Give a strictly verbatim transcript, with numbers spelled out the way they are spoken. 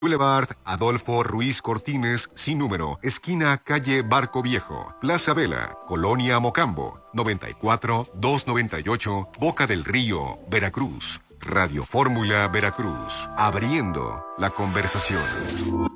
Boulevard Adolfo Ruiz Cortines, sin número, esquina calle Barco Viejo, Plaza Vela, Colonia Mocambo, noventa y cuatro, doscientos noventa y ocho, Boca del Río, Veracruz. Radio Fórmula Veracruz, abriendo la conversación.